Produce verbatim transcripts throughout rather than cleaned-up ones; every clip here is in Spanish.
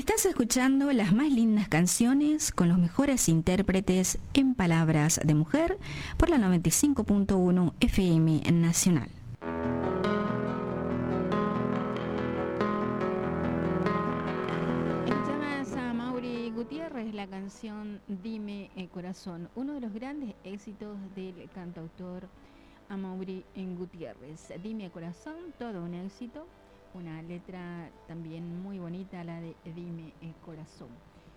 Estás escuchando las más lindas canciones con los mejores intérpretes en palabras de mujer por la noventa y cinco punto uno F M Nacional. Escuchabas a Mauri Gutiérrez, la canción Dime eh, Corazón, uno de los grandes éxitos del cantautor Amaury Gutiérrez. Dime Corazón, todo un éxito. Una letra también muy bonita, la de Dime el Corazón.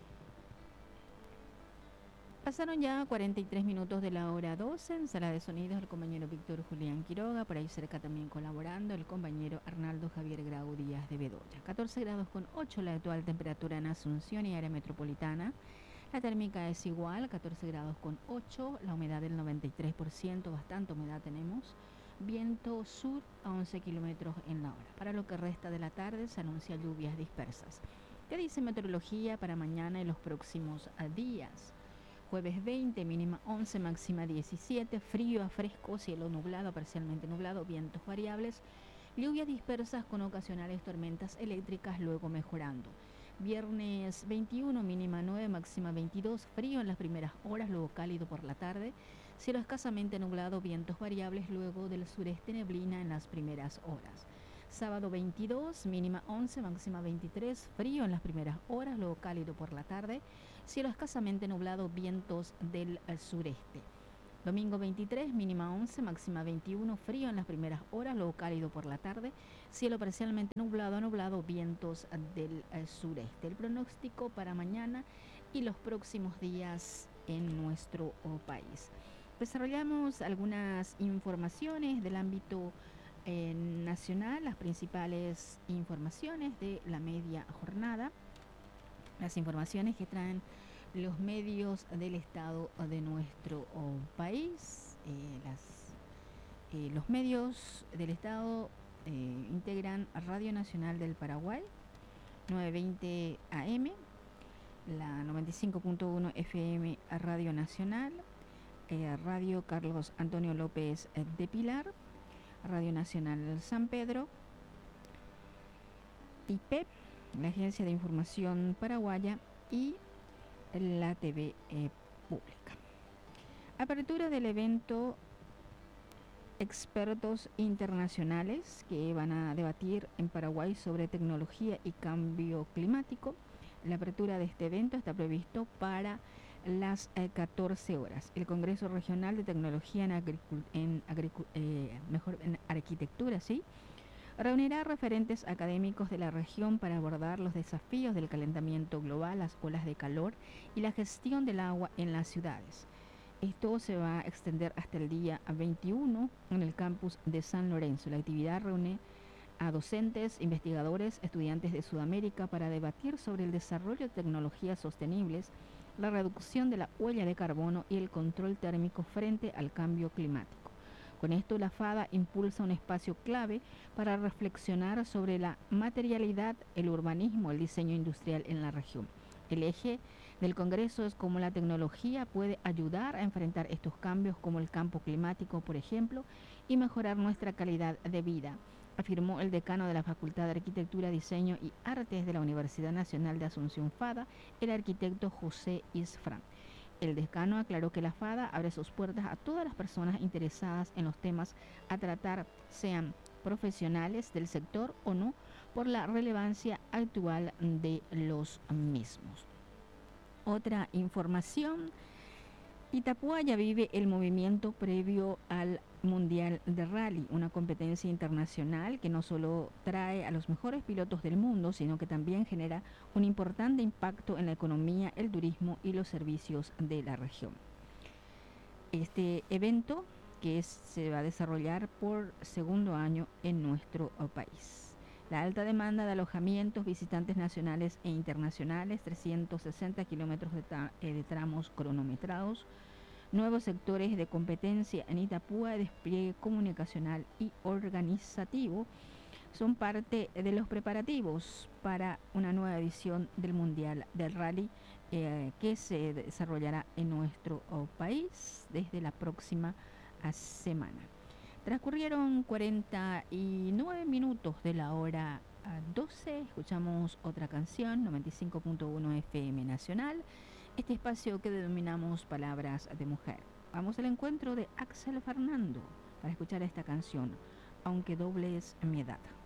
Pasaron ya cuarenta y tres minutos de la hora doce. En sala de sonidos el compañero Víctor Julián Quiroga, por ahí cerca también colaborando el compañero Arnaldo Javier Grau Díaz de Bedoya. catorce grados con ocho la actual temperatura en Asunción y área metropolitana. La térmica es igual, catorce grados con ocho, la humedad del noventa y tres por ciento, bastante humedad tenemos. Viento sur a once kilómetros en la hora. Para lo que resta de la tarde se anuncia lluvias dispersas. ¿Qué dice meteorología para mañana y los próximos días? Jueves veinte, mínima once, máxima diecisiete, frío a fresco, cielo nublado, parcialmente nublado, vientos variables, lluvias dispersas con ocasionales tormentas eléctricas, luego mejorando. Viernes veintiuno, mínima nueve, máxima veintidós, frío en las primeras horas, luego cálido por la tarde. Cielo escasamente nublado, vientos variables, luego del sureste neblina en las primeras horas. Sábado veintidós, mínima once, máxima veintitrés, frío en las primeras horas, luego cálido por la tarde. Cielo escasamente nublado, vientos del sureste. Domingo veintitrés, mínima once, máxima veintiuno, frío en las primeras horas, luego cálido por la tarde. Cielo parcialmente nublado a nublado, vientos del sureste. El pronóstico para mañana y los próximos días en nuestro oh, país. Desarrollamos algunas informaciones del ámbito eh, nacional, las principales informaciones de la media jornada, las informaciones que traen los medios del Estado de nuestro oh, país. Eh, las, eh, los medios del Estado eh, integran Radio Nacional del Paraguay, novecientos veinte A M, la noventa y cinco punto uno F M Radio Nacional, Eh, Radio Carlos Antonio López eh, de Pilar, Radio Nacional San Pedro, I P E P, la Agencia de Información Paraguaya, y la T V eh, Pública. Apertura del evento Expertos Internacionales que van a debatir en Paraguay sobre tecnología y cambio climático. La apertura de este evento está previsto para las eh, catorce horas. El Congreso Regional de Tecnología en, Agricu- en, Agricu- eh, mejor, en Arquitectura, ¿sí?, reunirá referentes académicos de la región para abordar los desafíos del calentamiento global, las olas de calor y la gestión del agua en las ciudades. Esto se va a extender hasta el día veintiuno en el campus de San Lorenzo. La actividad reúne a docentes, investigadores, estudiantes de Sudamérica para debatir sobre el desarrollo de tecnologías sostenibles, la reducción de la huella de carbono y el control térmico frente al cambio climático. Con esto, la FADA impulsa un espacio clave para reflexionar sobre la materialidad, el urbanismo, el diseño industrial en la región. El eje del Congreso es cómo la tecnología puede ayudar a enfrentar estos cambios, como el cambio climático, por ejemplo, y mejorar nuestra calidad de vida, afirmó el decano de la Facultad de Arquitectura, Diseño y Artes de la Universidad Nacional de Asunción FADA, el arquitecto José Isfran. El decano aclaró que la FADA abre sus puertas a todas las personas interesadas en los temas a tratar, sean profesionales del sector o no, por la relevancia actual de los mismos. Otra información: Itapúa ya vive el movimiento previo al Mundial de Rally, una competencia internacional que no solo trae a los mejores pilotos del mundo, sino que también genera un importante impacto en la economía, el turismo y los servicios de la región. Este evento que es, se va a desarrollar por segundo año en nuestro país. La alta demanda de alojamientos, visitantes nacionales e internacionales, trescientos sesenta kilómetros de, ta- eh, de tramos cronometrados, nuevos sectores de competencia en Itapúa, despliegue comunicacional y organizativo, son parte de los preparativos para una nueva edición del Mundial del Rally eh, que se desarrollará en nuestro oh, país desde la próxima uh, semana. Transcurrieron cuarenta y nueve minutos de la hora doce escuchamos otra canción, noventa y cinco punto uno F M Nacional, este espacio que denominamos Palabras de Mujer. Vamos al encuentro de Axel Fernando para escuchar esta canción, Aunque dobles mi edad.